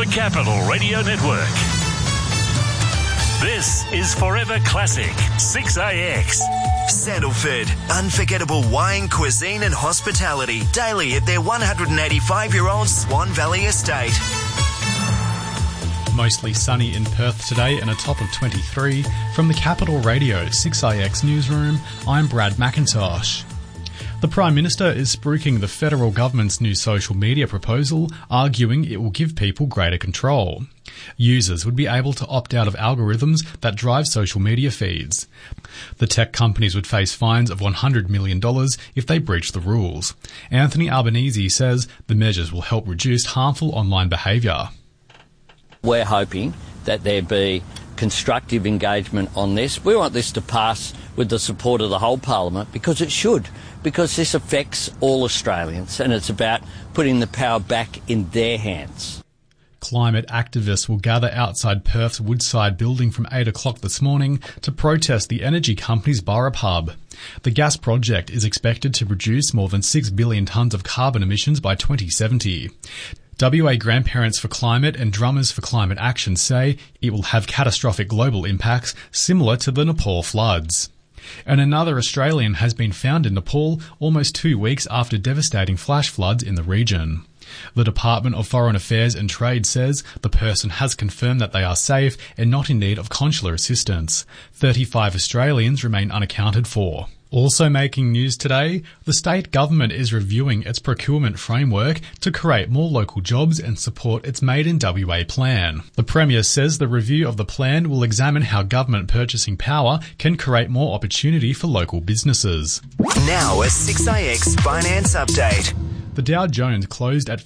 the Capital Radio Network. This is Forever Classic 6AX. Sandalford, unforgettable wine, cuisine and hospitality daily at their 185-year-old Swan Valley estate. Mostly sunny in Perth today and a top of 23. From the Capital Radio 6IX newsroom, I'm Brad McIntosh. The Prime Minister is spruiking the federal government's new social media proposal, arguing it will give people greater control. Users would be able to opt out of algorithms that drive social media feeds. The tech companies would face fines of $100 million if they breach the rules. Anthony Albanese says the measures will help reduce harmful online behaviour. We're hoping that there be constructive engagement on this. We want this to pass with the support of the whole Parliament because it should, because this affects all Australians and it's about putting the power back in their hands. Climate activists will gather outside Perth's Woodside building from 8 o'clock this morning to protest the energy company's Burrup hub. The gas project is expected to produce more than 6 billion tonnes of carbon emissions by 2070. WA Grandparents for Climate and Drummers for Climate Action say it will have catastrophic global impacts similar to the Nepal floods. And another Australian has been found in Nepal almost 2 weeks after devastating flash floods in the region. The Department of Foreign Affairs and Trade says the person has confirmed that they are safe and not in need of consular assistance. 35 Australians remain unaccounted for. Also making news today, the state government is reviewing its procurement framework to create more local jobs and support its Made in WA plan. The Premier says the review of the plan will examine how government purchasing power can create more opportunity for local businesses. Now a 6AX finance update. The Dow Jones closed at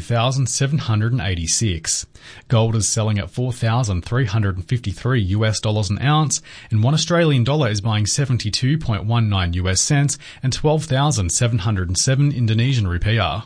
52,786. Gold is selling at $4,353 an ounce, and $1 Australian dollar is buying 72.19 US cents and 12,707 Indonesian rupiah.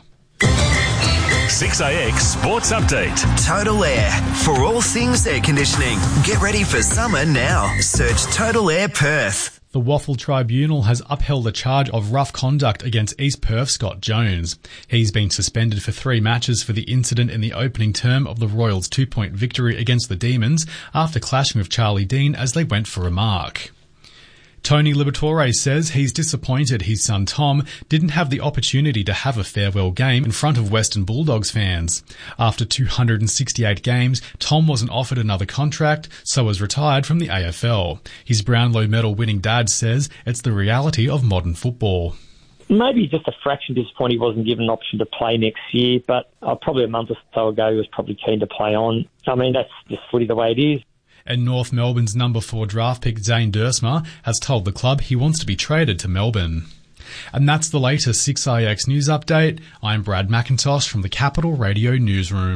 6AX Sports Update. Total Air. For all things air conditioning. Get ready for summer now. Search Total Air Perth. The Waffle Tribunal has upheld a charge of rough conduct against East Perth Scott Jones. He's been suspended for 3 matches for the incident in the opening term of the Royals' 2-point victory against the Demons after clashing with Charlie Dean as they went for a mark. Tony Liberatore says he's disappointed his son Tom didn't have the opportunity to have a farewell game in front of Western Bulldogs fans. After 268 games, Tom wasn't offered another contract, so was retired from the AFL. His Brownlow medal winning dad says it's the reality of modern football. Maybe just a fraction disappointed he wasn't given an option to play next year, but probably a month or so ago he was probably keen to play on. I mean, that's just footy the way it is. And North Melbourne's number 4 draft pick Zane Duursma has told the club he wants to be traded to Melbourne. And that's the latest 6IX news update. I'm Brad McIntosh from the Capital Radio newsroom.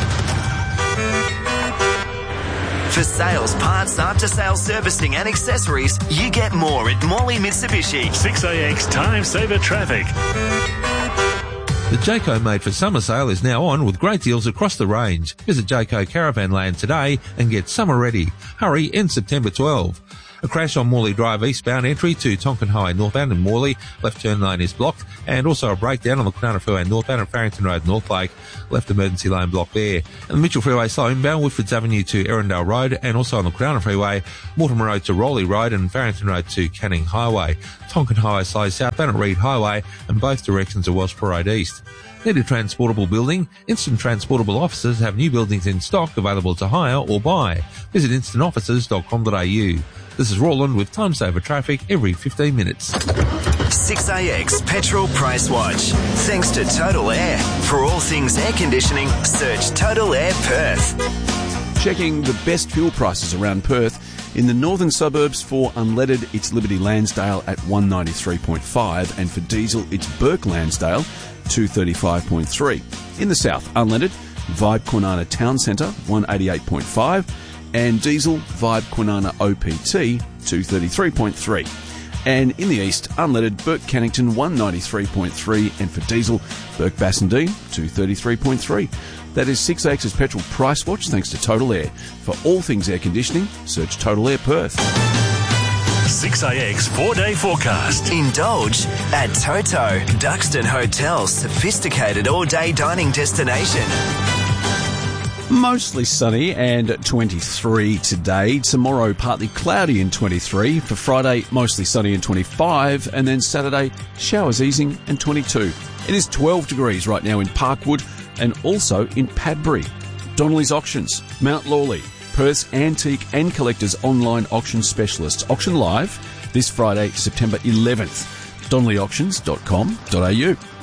For sales, parts, after-sales servicing and accessories, you get more at Morley Mitsubishi. 6AX Time Saver Traffic. The Jayco Made for Summer sale is now on with great deals across the range. Visit Jayco Caravanland today and get summer ready. Hurry, end September 12. A crash on Morley Drive eastbound entry to Tonkin Highway northbound in Morley. Left turn lane is blocked. And also a breakdown on the Kwinana Freeway northbound at Farrington Road Northlake. Left emergency lane blocked there. And the Mitchell Freeway slow inbound Woodfords Avenue to Erindale Road. And also on the Kwinana Freeway, Mortimer Road to Rowley Road and Farrington Road to Canning Highway. Tonkin Highway slow southbound at Reed Highway and both directions are Wellsborough Road East. Need a transportable building? Instant Transportable Offices have new buildings in stock available to hire or buy. Visit instantoffices.com.au. This is Roland with Time Saver Traffic every 15 minutes. 6AX Petrol Price Watch. Thanks to Total Air. For all things air conditioning, search Total Air Perth. Checking the best fuel prices around Perth. In the northern suburbs for unleaded, it's Liberty Lansdale at 193.5, and for diesel, it's Burke Lansdale 235.3. In the south, unleaded, Vibe Kwinana Town Centre 188.5, and diesel Vibe Kwinana OPT 233.3. And in the east, unleaded, Burke Cannington 193.3, and for diesel, Burke Bassendean 233.3. That is 6AX's Petrol Price Watch, thanks to Total Air. For all things air conditioning, search Total Air Perth. 6AX 4-day forecast. Indulge at Toto, Duxton Hotel's sophisticated all-day dining destination. Mostly sunny and 23 today. Tomorrow, partly cloudy and 23. For Friday, mostly sunny and 25. And then Saturday, showers easing and 22. It is 12 degrees right now in Parkwood and also in Padbury. Donnelly's Auctions, Mount Lawley, Perth's antique and collectors online auction specialists. Auction live this Friday, September 11th. DonnellyAuctions.com.au.